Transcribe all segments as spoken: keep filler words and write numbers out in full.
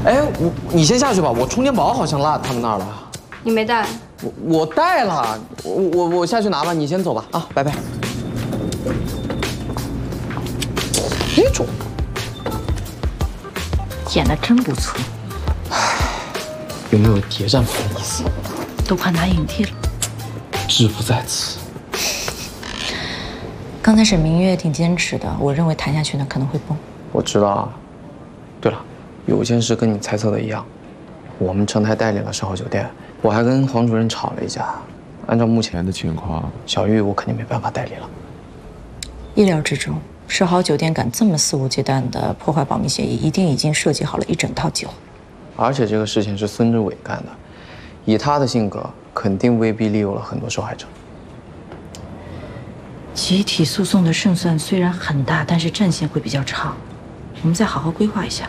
哎，我你先下去吧，我充电宝好像落他们那儿了。 你没带？ 我我带了，我我我下去拿吧，你先走吧啊，拜拜。这种演的真不错。 唉，有没有谍战服的意思？ 都快拿影帝了， 志不在此。 刚才沈明月挺坚持的，我认为谈下去呢可能会崩。 我知道啊。对了，有件事跟你猜测的一样，我们成台代理了世豪酒店，我还跟黄主任吵了一架。按照目前的情况，小玉我肯定没办法代理了。 意料之中，世豪酒店敢这么肆无忌惮地破坏保密协议，一定已经设计好了一整套计划。 而且这个事情是孙志伟干的，以他的性格，肯定威逼利诱了很多受害者。 集体诉讼的胜算虽然很大，但是战线会比较长，我们再好好规划一下。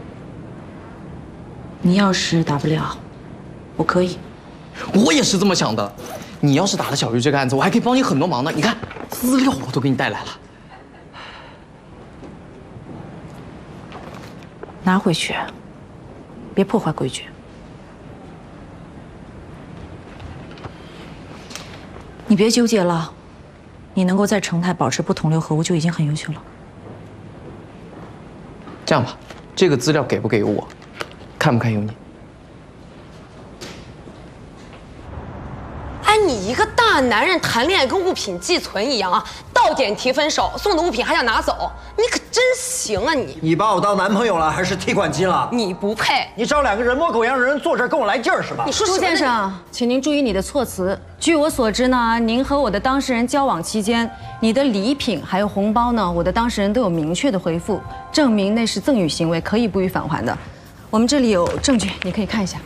你要是打不了，我可以。 我也是这么想的。你要是打了小玉这个案子，我还可以帮你很多忙呢。你看，资料我都给你带来了。 拿回去，别破坏规矩。你别纠结了，你能够在成泰保持不同流合污就已经很优秀了。 这样吧，这个资料给不给由我，看不看由你。 哎，你一个大男人谈恋爱跟物品寄存一样啊，到点提分手，送的物品还想拿走，你可真行啊你！ 你把我当男朋友了，还是提款机了？ 你不配！ 你找两个人模狗样的人坐这儿跟我来劲儿是吧？ 你说朱先生，请您注意你的措辞。据我所知呢，您和我的当事人交往期间，你的礼品还有红包呢，我的当事人都有明确的回复，证明那是赠与行为，可以不予返还的。我们这里有证据，你可以看一下。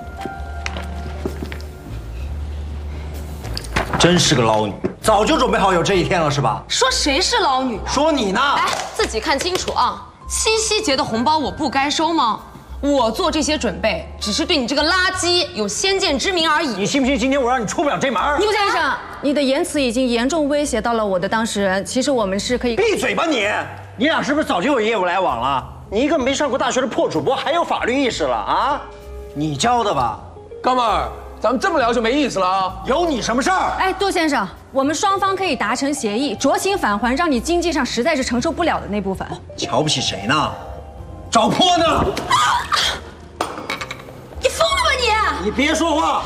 真是个捞女，早就准备好有这一天了是吧？ 说谁是捞女？ 说你呢！ 哎，自己看清楚啊！七夕节的红包我不该收吗？我做这些准备，只是对你这个垃圾有先见之明而已。 你信不信今天我让你出不了这门？ 朱先生，你的言辞已经严重威胁到了我的当事人。其实我们是可以闭嘴吧你！你俩是不是早就有业务来往了？你一个没上过大学的破主播还有法律意识了啊？你教的吧？ 哥们儿，咱们这么聊就没意思了啊！ 有你什么事儿？ 哎，杜先生，我们双方可以达成协议，酌情返还让你经济上实在是承受不了的那部分。 瞧不起谁呢？找坡呢？ 你疯了吧你！ 你别说话！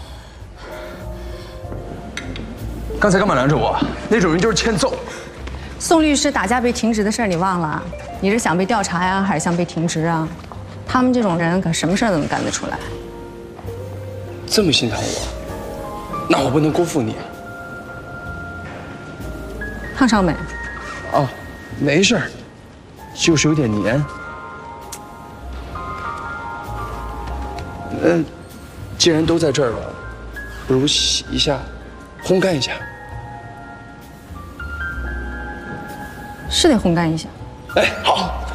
刚才干嘛拦着我？那种人就是欠揍。 宋律师打架被停职的事儿你忘了？你是想被调查呀，还是想被停职啊？他们这种人可什么事儿都能干得出来。 这么心疼我，那我不能辜负你。 烫伤没？ 哦，没事儿，就是有点黏。嗯，既然都在这儿了，不如洗一下，烘干一下。 是得烘干一下。 哎，好。